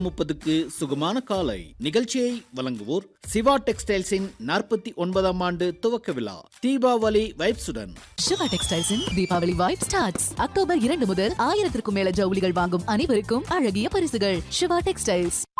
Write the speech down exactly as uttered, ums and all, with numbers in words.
முப்பதுக்கு சுகமான காலை நிகழ்ச்சியை வழங்குவோர் சிவா டெக்ஸ்டைல்ஸின் நாற்பத்தி ஒன்பதாம் ஆண்டு துவக்க விழா தீபாவளி வைப்ஸுடன். சிவா டெக்ஸ்டைல்ஸின் தீபாவளி வைப் ஸ்டார்ட்ஸ் அக்டோபர் இரண்டு முதல் ஆயிரத்திற்கும் மேல ஜவுளிகள் வாங்கும் அனைவருக்கும் அழகிய பரிசுகள். சிவா டெக்ஸ்டைல்ஸ்.